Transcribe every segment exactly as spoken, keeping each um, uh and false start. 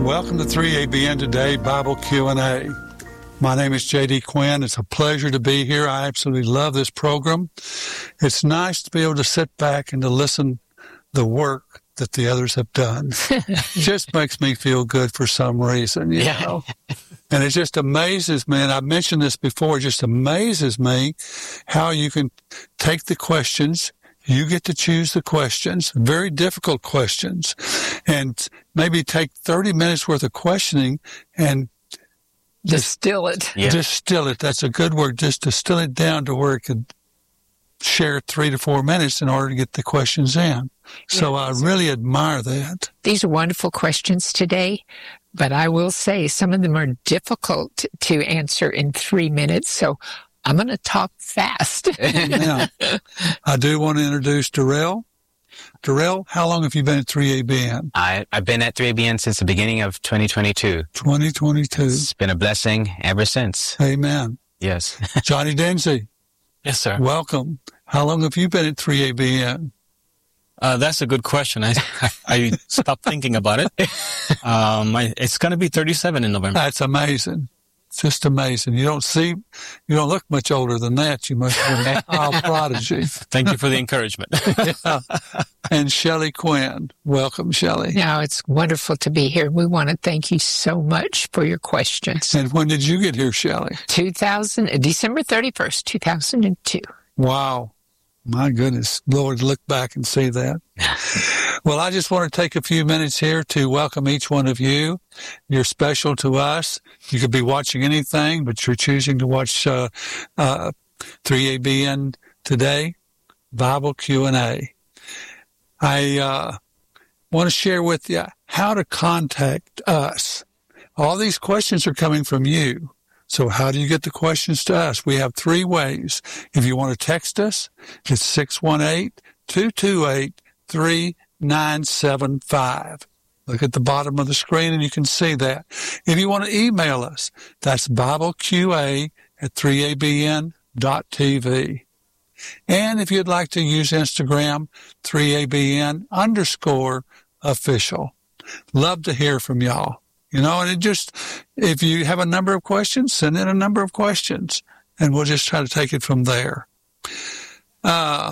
Welcome to three A B N Today Bible Q and A. My name is J D Quinn. It's a pleasure to be here. I absolutely love this program. It's nice to be able to sit back and to listen the work that the others have done. It just makes me feel good for some reason, you yeah. know. And it just amazes me, and I've mentioned this before, it just amazes me how you can take the questions. You get to choose the questions, very difficult questions, and maybe take thirty minutes worth of questioning and distill it. Yeah. Distill it. That's a good word. Just distill it down to where it could share three to four minutes in order to get the questions in. So yes. I really admire that. These are wonderful questions today, but I will say some of them are difficult to answer in three minutes. So I'm going to talk fast. Now, I do want to introduce Darrell. Darrell, how long have you been at three A B N? I, I've been at three A B N since the beginning of twenty twenty-two. twenty twenty-two. It's been a blessing ever since. Amen. Yes. Johnny Denzi. Yes, sir. Welcome. How long have you been at three A B N? Uh, that's a good question. I I stopped thinking about it. Um, I, it's going to be thirty-seven in November. That's amazing. It's just amazing. You don't see, you don't look much older than that. You must be a child prodigy. Thank you for the encouragement. Yeah. And Shelley Quinn. Welcome, Shelley. Now, it's wonderful to be here. We want to thank you so much for your questions. And when did you get here, Shelley? two thousand, December thirty-first, two thousand two. Wow. My goodness. Lord, look back and see that. Well, I just want to take a few minutes here to welcome each one of you. You're special to us. You could be watching anything, but you're choosing to watch uh, uh, three A B N Today, Bible Q and A. I uh, want to share with you how to contact us. All these questions are coming from you. So how do you get the questions to us? We have three ways. If you want to text us, it's six one eight, two two eight, three nine seven five. Look at the bottom of the screen and you can see that. If you want to email us, that's BibleQA at three A B N dot T V. And if you'd like to use Instagram, three A B N underscore official. Love to hear from y'all. You know, and it just, if you have a number of questions, send in a number of questions, and we'll just try to take it from there. Uh,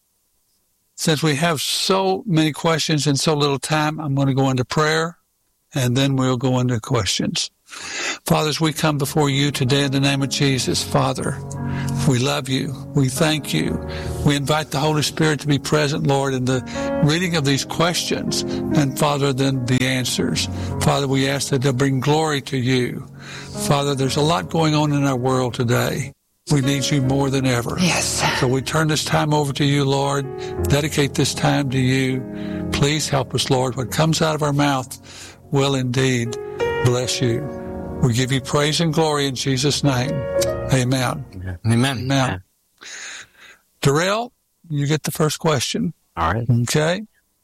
since we have so many questions in so little time, I'm going to go into prayer, and then we'll go into questions. Father, as we come before you today in the name of Jesus, Father, we love you. We thank you. We invite the Holy Spirit to be present, Lord, in the reading of these questions, and, Father, then the answers. Father, we ask that they'll bring glory to you. Father, there's a lot going on in our world today. We need you more than ever. Yes. So we turn this time over to you, Lord. Dedicate this time to you. Please help us, Lord. What comes out of our mouth will indeed bless you. We give you praise and glory in Jesus' name. Amen. Amen. Amen. Amen. Darrell, you get the first question. All right. Okay.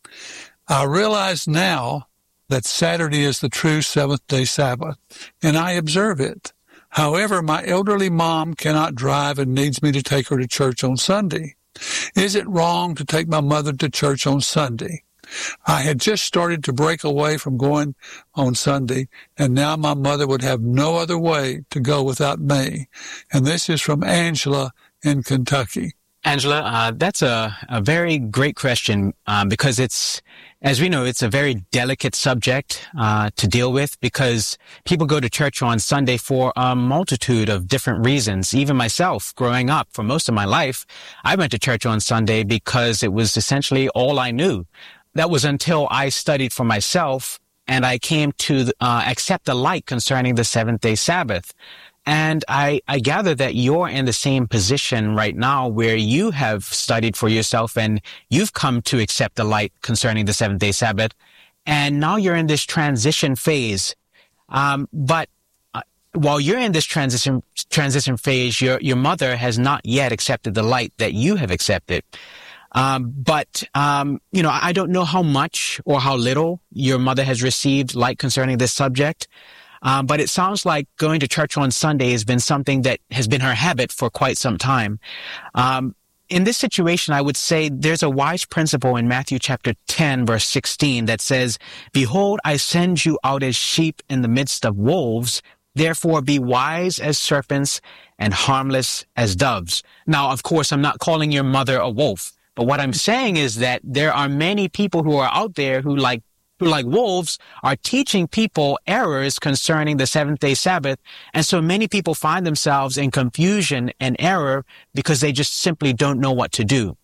I realize now that Saturday is the true seventh-day Sabbath, and I observe it. However, my elderly mom cannot drive and needs me to take her to church on Sunday. Is it wrong to take my mother to church on Sunday? I had just started to break away from going on Sunday, and now my mother would have no other way to go without me. And this is from Angela in Kentucky. Angela, uh, that's a, a very great question um, because it's, as we know, it's a very delicate subject uh, to deal with because people go to church on Sunday for a multitude of different reasons. Even myself, growing up, for most of my life, I went to church on Sunday because it was essentially all I knew. That was until I studied for myself and I came to uh, accept the light concerning the seventh-day Sabbath. And I, I gather that you're in the same position right now where you have studied for yourself and you've come to accept the light concerning the seventh-day Sabbath. And now you're in this transition phase. Um, but uh, while you're in this transition transition phase, your your mother has not yet accepted the light that you have accepted. Um, but, um, you know, I don't know how much or how little your mother has received light concerning this subject. Um, but it sounds like going to church on Sunday has been something that has been her habit for quite some time. Um, in this situation, I would say there's a wise principle in Matthew chapter ten, verse sixteen that says, "Behold, I send you out as sheep in the midst of wolves. Therefore, be wise as serpents and harmless as doves." Now, of course, I'm not calling your mother a wolf, but what I'm saying is that there are many people who are out there who, like who, like wolves, are teaching people errors concerning the seventh-day Sabbath. And so many people find themselves in confusion and error because they just simply don't know what to do.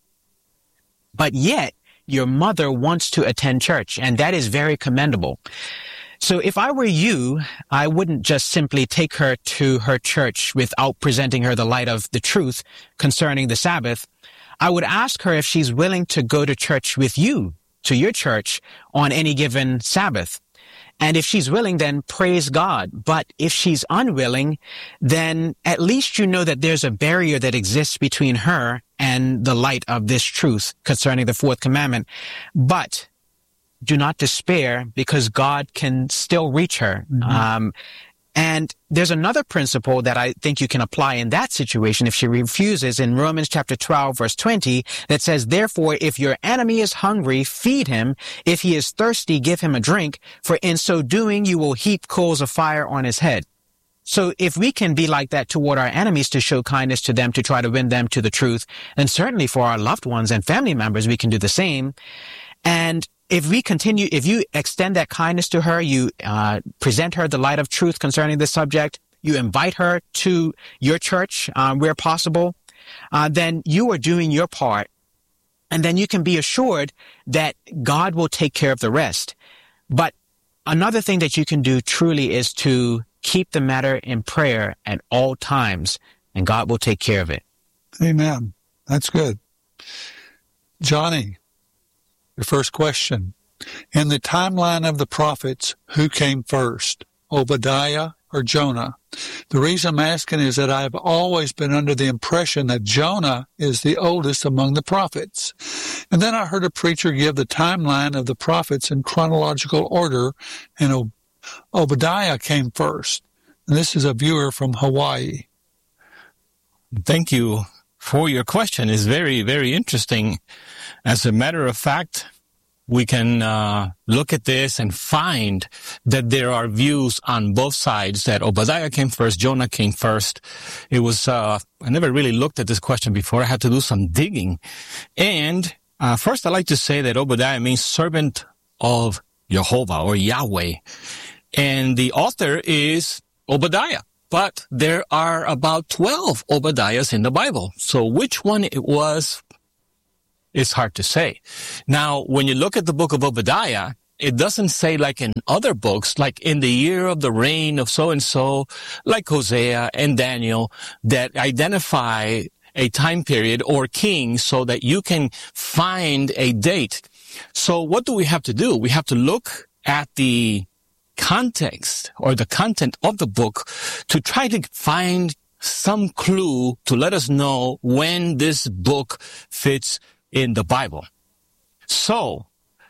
But yet, your mother wants to attend church, and that is very commendable. So if I were you, I wouldn't just simply take her to her church without presenting her the light of the truth concerning the Sabbath. I would ask her if she's willing to go to church with you, to your church, on any given Sabbath. And if she's willing, then praise God. But if she's unwilling, then at least you know that there's a barrier that exists between her and the light of this truth concerning the fourth commandment. But do not despair, because God can still reach her. Mm-hmm. Um, and there's another principle that I think you can apply in that situation if she refuses, in Romans chapter twelve, verse twenty, that says, "Therefore, if your enemy is hungry, feed him. If he is thirsty, give him a drink. For in so doing, you will heap coals of fire on his head." So if we can be like that toward our enemies to show kindness to them, to try to win them to the truth, then certainly for our loved ones and family members, we can do the same. And if we continue, if you extend that kindness to her, you uh, present her the light of truth concerning this subject, you invite her to your church um, where possible, uh, then you are doing your part. And then you can be assured that God will take care of the rest. But another thing that you can do truly is to keep the matter in prayer at all times, and God will take care of it. Amen. That's good. Johnny, your first question. In the timeline of the prophets, who came first, Obadiah or Jonah? The reason I'm asking is that I've always been under the impression that Jonah is the oldest among the prophets. And then I heard a preacher give the timeline of the prophets in chronological order, and Ob- Obadiah came first. And this is a viewer from Hawaii. Thank you for your question. It's very, very interesting. As a matter of fact, we can uh, look at this and find that there are views on both sides, that Obadiah came first, Jonah came first. It was, uh, I never really looked at this question before. I had to do some digging. And uh, first, I'd like to say that Obadiah means servant of Jehovah or Yahweh. And the author is Obadiah. But there are about twelve Obadiahs in the Bible. So which one it was, it's hard to say. Now, when you look at the book of Obadiah, it doesn't say like in other books, like in the year of the reign of so-and-so, like Hosea and Daniel, that identify a time period or king so that you can find a date. So what do we have to do? We have to look at the context or the content of the book to try to find some clue to let us know when this book fits in the Bible. So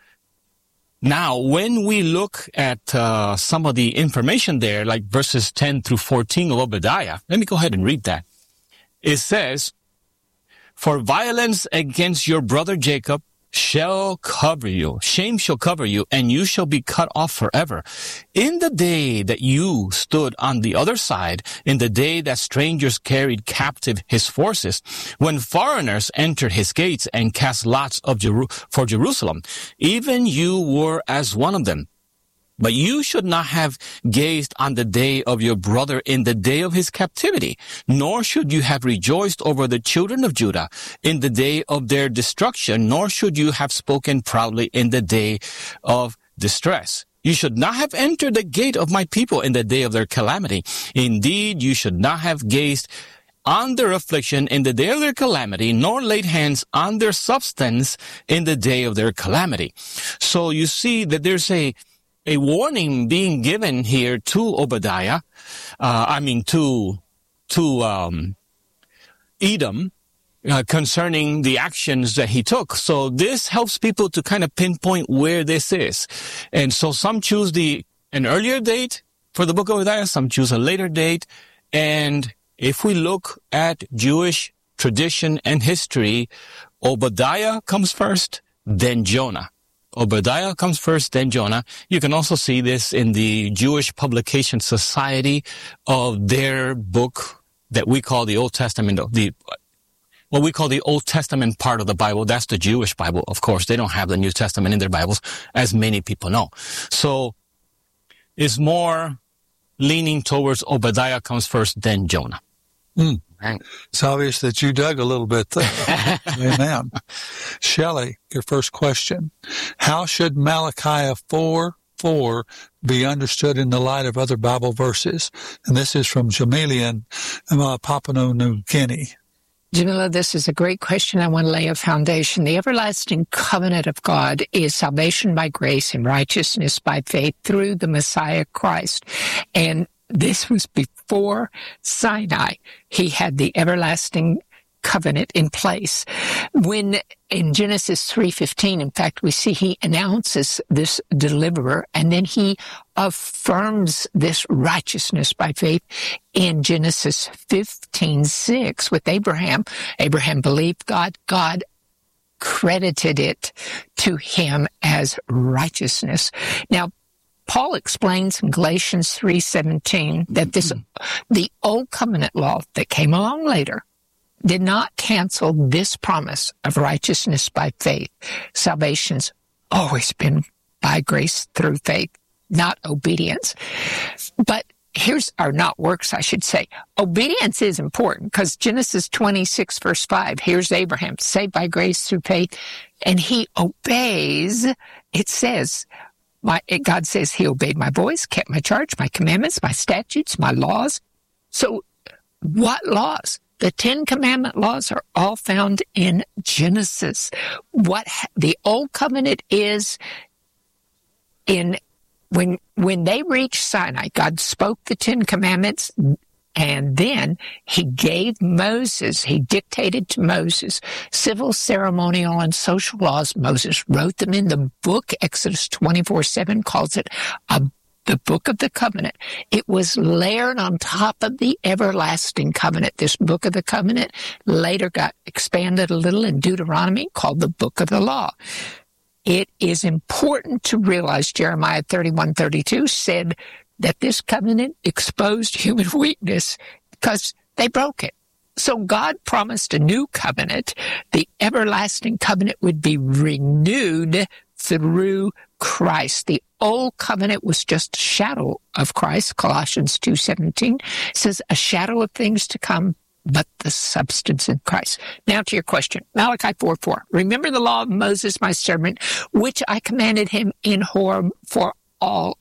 now when we look at uh, some of the information there, like verses ten through fourteen of Obadiah, let me go ahead and read that. It says, "For violence against your brother Jacob shall cover you. Shame shall cover you, and you shall be cut off forever. In the day that you stood on the other side, in the day that strangers carried captive his forces, when foreigners entered his gates and cast lots of Jeru- for Jerusalem, even you were as one of them. But you should not have gazed on the day of your brother in the day of his captivity, nor should you have rejoiced over the children of Judah in the day of their destruction, nor should you have spoken proudly in the day of distress. You should not have entered the gate of my people in the day of their calamity. Indeed, you should not have gazed on their affliction in the day of their calamity, nor laid hands on their substance in the day of their calamity." So you see that there's a A warning being given here to Obadiah, uh, I mean to to um, Edom, uh, concerning the actions that he took. So this helps people to kind of pinpoint where this is. And so some choose the an earlier date for the book of Obadiah, some choose a later date. And if we look at Jewish tradition and history, Obadiah comes first, then Jonah. Obadiah comes first, then Jonah. You can also see this in the Jewish Publication Society of their book that we call the Old Testament, the what we call the Old Testament part of the Bible. That's the Jewish Bible, of course. They don't have the New Testament in their Bibles, as many people know. So it's more leaning towards Obadiah comes first, then Jonah. Mm. Right. It's obvious that you dug a little bit there. Amen. Shelley, your first question. How should Malachi four four be understood in the light of other Bible verses? And this is from Jamila in uh, Papua New Guinea. Jamila, this is a great question. I want to lay a foundation. The everlasting covenant of God is salvation by grace and righteousness by faith through the Messiah Christ. And this was before Sinai. He had the everlasting covenant in place. When in Genesis three fifteen, in fact, we see he announces this deliverer, and then he affirms this righteousness by faith in Genesis fifteen six with Abraham. Abraham believed God. God credited it to him as righteousness. Now, Paul explains in Galatians three seventeen that this, the old covenant law that came along later did not cancel this promise of righteousness by faith. Salvation's always been by grace through faith, not obedience. But here's, or not works, I should say. Obedience is important because Genesis twenty-six verse five, here's Abraham, saved by grace through faith, and he obeys. It says, My, God says he obeyed my voice, kept my charge, my commandments, my statutes, my laws. So what laws? The Ten Commandment laws are all found in Genesis. What the Old Covenant is in when when they reached Sinai, God spoke the Ten Commandments, and then he gave Moses, he dictated to Moses civil, ceremonial, and social laws. Moses wrote them in the book. Exodus twenty-four seven calls it a the book of the covenant. It was layered on top of the everlasting covenant. This book of the covenant later got expanded a little in Deuteronomy, called the book of the law. It is important to realize Jeremiah thirty-one thirty-two said that this covenant exposed human weakness because they broke it. So God promised a new covenant. The everlasting covenant would be renewed through Christ. The old covenant was just a shadow of Christ. Colossians two seventeen says a shadow of things to come, but the substance in Christ. Now to your question, Malachi four four. Remember the law of Moses, my servant, which I commanded him in Horeb for all